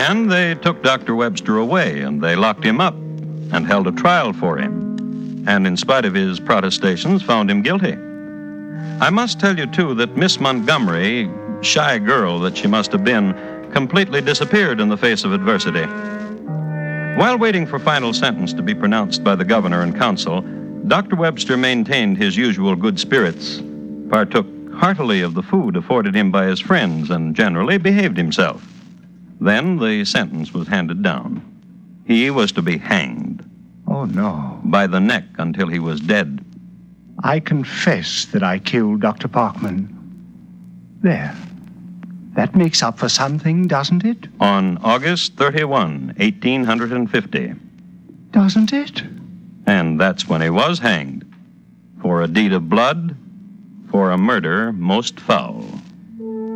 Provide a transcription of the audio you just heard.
And they took Dr. Webster away, and they locked him up and held a trial for him, and in spite of his protestations, found him guilty. I must tell you, too, that Miss Montgomery, shy girl that she must have been, completely disappeared in the face of adversity. While waiting for final sentence to be pronounced by the governor and council, Dr. Webster maintained his usual good spirits, partook heartily of the food afforded him by his friends, and generally behaved himself. Then the sentence was handed down. He was to be hanged. Oh, no. By the neck until he was dead. I confess that I killed Dr. Parkman. There. That makes up for something, doesn't it? On August 31, 1850. Doesn't it? And that's when he was hanged. For a deed of blood, for a murder most foul.